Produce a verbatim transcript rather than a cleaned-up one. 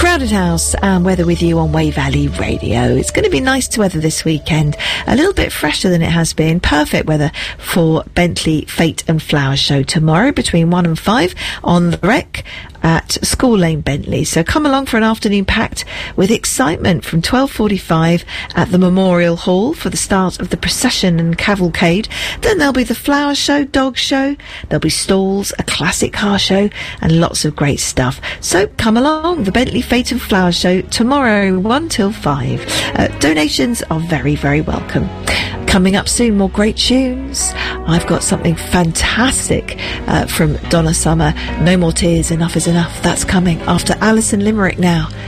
Crowded House and Weather with you on Way Valley Radio. It's going to be nice to weather this weekend. A little bit fresher than it has been. Perfect weather for Bentley Fate and Flower Show tomorrow between one and five on the Rec at School Lane, Bentley. So come along for an afternoon packed with excitement from twelve forty-five at the Memorial Hall for the start of the procession and cavalcade. Then there'll be the flower show, dog show, there'll be stalls, a classic car show, and lots of great stuff. So come along, the Bentley Fate and Flower Show tomorrow, one till five. Uh, donations are very, very welcome. Coming up soon, more great tunes. I've got something fantastic uh, from Donna Summer. No More Tears, Enough is Enough. That's coming after Alison Limerick now.